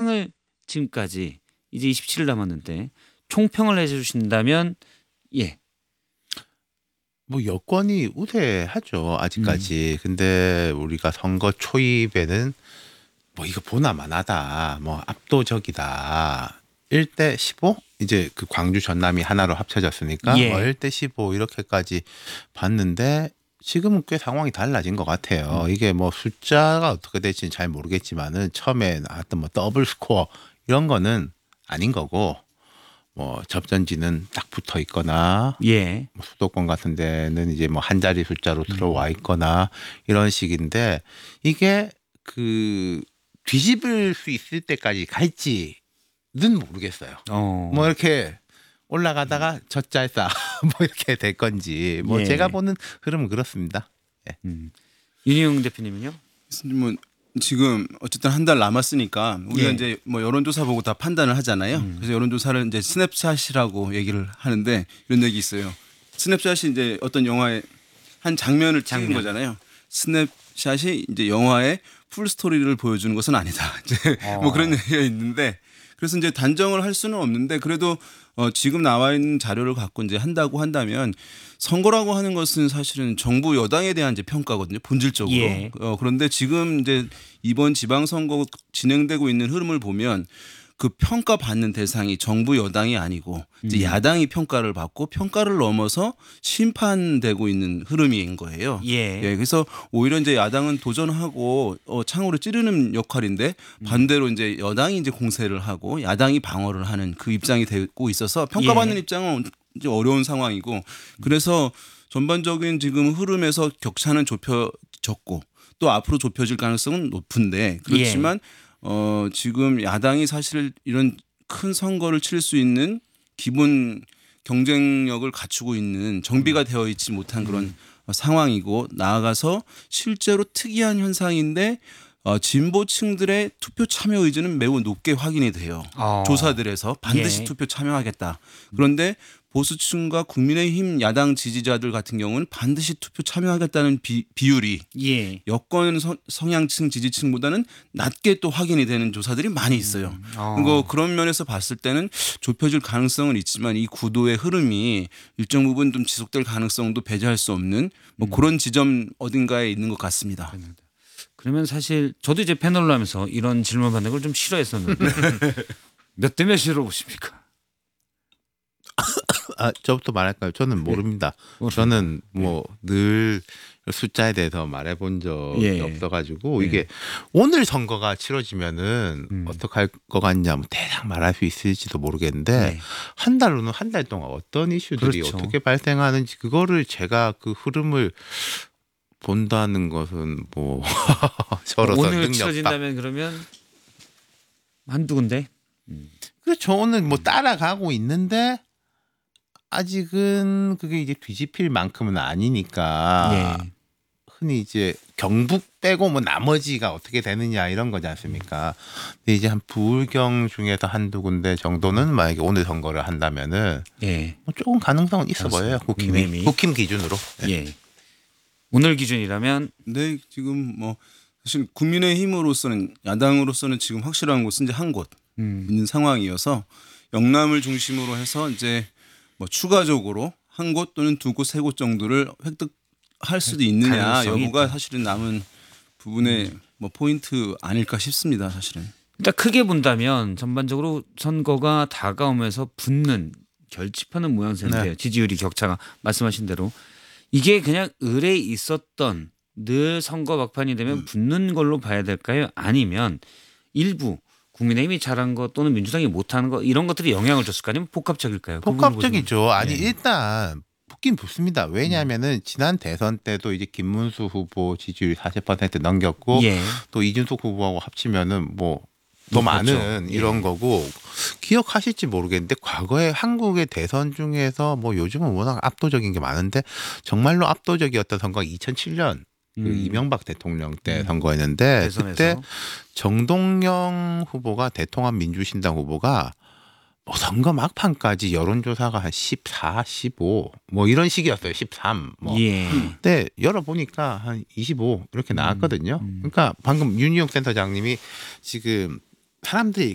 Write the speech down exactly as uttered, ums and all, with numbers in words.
총평을 지금까지 이제 이십칠 일 남았는데 총평을 해주신다면 예. 뭐 여권이 우세하죠 아직까지. 음. 근데 우리가 선거 초입에는 뭐 이거 보나마나다, 뭐 압도적이다. 일 대 십오? 이제 그 광주 전남이 하나로 합쳐졌으니까 예. 뭐 일 대 십오 이렇게까지 봤는데 지금은 꽤 상황이 달라진 것 같아요. 음. 이게 뭐 숫자가 어떻게 될지는 잘 모르겠지만은 처음에 나왔던 뭐 더블 스코어 이런 거는 아닌 거고, 뭐 접전지는 딱 붙어 있거나 예. 뭐 수도권 같은 데는 이제 뭐 한 자리 숫자로 들어와 있거나 이런 식인데, 이게 그 뒤집을 수 있을 때까지 갈지는 모르겠어요. 어. 뭐 이렇게 올라가다가 젖잘싸 뭐 이렇게 될 건지 뭐 예. 제가 보는 흐름은 그렇습니다. 예. 음. 윤희용 대표님은요? 뭐 지금 어쨌든 한 달 남았으니까 우리가 예. 이제 뭐 여론조사 보고 다 판단을 하잖아요. 음. 그래서 여론조사를 이제 스냅샷이라고 얘기를 하는데 이런 얘기 있어요. 스냅샷이 이제 어떤 영화의 한 장면을 찍은 장면. 거잖아요. 스냅샷이 이제 영화의 풀 스토리를 보여주는 것은 아니다. 이제 어. 뭐 그런 얘기가 있는데, 그래서 이제 단정을 할 수는 없는데 그래도 어 지금 나와 있는 자료를 갖고 이제 한다고 한다면 선거라고 하는 것은 사실은 정부 여당에 대한 이제 평가거든요. 본질적으로. 예. 어 그런데 지금 이제 이번 지방선거 진행되고 있는 흐름을 보면 그 평가받는 대상이 정부 여당이 아니고 이제 음. 야당이 평가를 받고 평가를 넘어서 심판되고 있는 흐름인 거예요. 예. 예. 그래서 오히려 이제 야당은 도전하고 어, 창으로 찌르는 역할인데 반대로 이제 여당이 이제 공세를 하고 야당이 방어를 하는 그 입장이 되고 있어서 평가받는 예. 입장은 이제 어려운 상황이고, 그래서 전반적인 지금 흐름에서 격차는 좁혀졌고 또 앞으로 좁혀질 가능성은 높은데, 그렇지만 예. 어, 지금 야당이 사실 이런 큰 선거를 칠 수 있는 기본 경쟁력을 갖추고 있는 정비가 되어 있지 못한 그런 음. 상황이고, 나아가서 실제로 특이한 현상인데 어, 진보층들의 투표 참여 의지는 매우 높게 확인이 돼요. 어. 조사들에서 반드시 예. 투표 참여하겠다. 그런데 보수층과 국민의힘 야당 지지자들 같은 경우는 반드시 투표 참여하겠다는 비, 비율이 예. 여권 서, 성향층 지지층보다는 낮게 또 확인이 되는 조사들이 많이 있어요. 음. 어. 그리고 그런 면에서 봤을 때는 좁혀질 가능성은 있지만 이 구도의 흐름이 일정 부분 좀 지속될 가능성도 배제할 수 없는 뭐 음. 그런 지점 어딘가에 있는 것 같습니다. 그러면 사실 저도 이제 패널로 하면서 이런 질문 받는 걸 좀 싫어했었는데 몇 대 몇으로 보십니까? 아, 저부터 말할까요? 저는 모릅니다. 네. 저는 뭐 늘 숫자에 대해서 말해본 적이 예. 없어가지고 예. 이게 오늘 선거가 치러지면은 음. 어떻게 할 것 같냐, 뭐 대략 말할 수 있을지도 모르겠는데 네. 한 달로는 한 달 동안 어떤 이슈들이 그렇죠. 어떻게 발생하는지 그거를 제가 그 흐름을 본다는 것은 뭐 저로서 오늘 능력다. 치러진다면 그러면 한두 군데? 음. 그렇죠. 오늘 뭐 따라가고 있는데 아직은 그게 이제 뒤집힐 만큼은 아니니까 예. 흔히 이제 경북 빼고 뭐 나머지가 어떻게 되느냐 이런 거지 않습니까? 근데 이제 한 부울경 중에서 한두 군데 정도는 만약에 오늘 선거를 한다면은 예. 뭐 조금 가능성은 있어 보여요. 국힘이 국힘 기준으로. 예. 예. 오늘 기준이라면 네, 지금 뭐 사실 국민의힘으로서는 야당으로서는 지금 확실한 곳은 이제 한 곳 음. 있는 상황이어서 영남을 중심으로 해서 이제 뭐 추가적으로 한 곳 또는 두 곳, 세 곳 정도를 획득할 수도 있느냐 여부가 있다. 사실은 남은 부분의 음. 뭐 포인트 아닐까 싶습니다. 사실은. 일단 크게 본다면 전반적으로 선거가 다가오면서 붙는 결집하는 모양새인데요. 네. 지지율이 격차가 말씀하신 대로 이게 그냥 을에 있었던 늘 선거 막판이 되면 음. 붙는 걸로 봐야 될까요? 아니면 일부 국민의힘이 잘한 것 또는 민주당이 못하는 것 이런 것들이 영향을 줬을까? 아니면 복합적일까요? 복합적이죠. 아니 네. 일단 붙긴 붙습니다. 왜냐하면은 음. 지난 대선 때도 이제 김문수 후보 지지율 사십 퍼센트 넘겼고 예. 또 이준석 후보하고 합치면은 뭐 더 많은 이런 예. 거고, 기억하실지 모르겠는데 과거에 한국의 대선 중에서 뭐 요즘은 워낙 압도적인 게 많은데 정말로 압도적이었던 선거가 이천칠 년 그 음. 이명박 대통령 때 음. 선거였는데 대선에서. 그때 정동영 후보가 대통합 민주신당 후보가 뭐 선거 막판까지 여론조사가 한 십사, 십오 뭐 이런 식이었어요. 십삼 뭐. 예. 근데 열어보니까 한 이십오 이렇게 나왔거든요. 음. 음. 그러니까 방금 윤희용 센터장님이 지금 사람들이